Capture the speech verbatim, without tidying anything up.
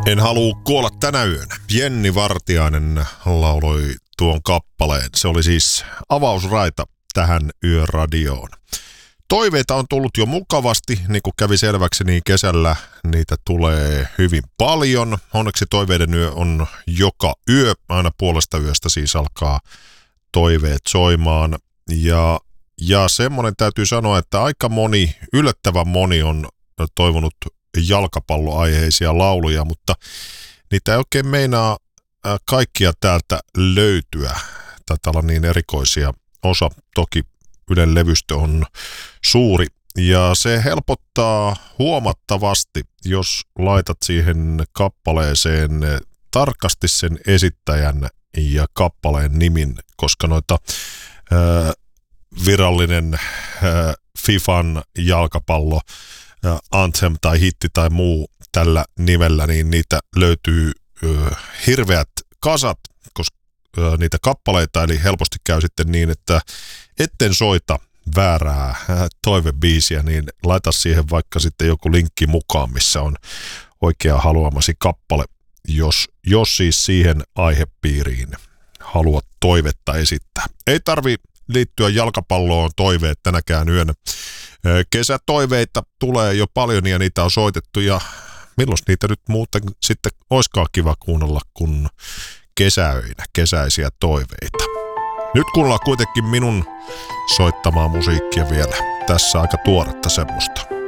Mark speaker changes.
Speaker 1: En halua kuolla tänä yönä. Jenni Vartiainen lauloi tuon kappaleen. Se oli siis avausraita tähän yöradioon. Toiveita on tullut jo mukavasti, niin kuin kävi selväksi, niin kesällä niitä tulee hyvin paljon. Onneksi toiveiden yö on joka yö, aina puolesta yöstä siis alkaa toiveet soimaan. Ja, ja semmoinen täytyy sanoa, että aika moni, yllättävän moni on toivonut jalkapalloaiheisia lauluja, mutta niitä ei oikein meinaa kaikkia täältä löytyä. Taitaa olla niin erikoisia. Osa toki Ylen levystö on suuri ja se helpottaa huomattavasti, jos laitat siihen kappaleeseen tarkasti sen esittäjän ja kappaleen nimin, koska noita ää, virallinen ää, FIFAn jalkapallo ää, anthem tai hitti tai muu tällä nimellä, niin niitä löytyy ää, hirveät kasat, koska ää, niitä kappaleita, eli helposti käy sitten niin, että etten soita väärää toivebiisiä, niin laita siihen vaikka sitten joku linkki mukaan, missä on oikea haluamasi kappale, jos, jos siis siihen aihepiiriin haluat toivetta esittää. Ei tarvi liittyä jalkapalloon toiveet tänäkään yönä. Kesätoiveita tulee jo paljon ja niitä on soitettu ja milloin niitä nyt muuten sitten oiskaan kiva kuunnella kuin kesäöinä, kesäisiä toiveita. Nyt kuunnellaan kuitenkin minun soittamaa musiikkia vielä. Tässä aika tuoretta semmoista.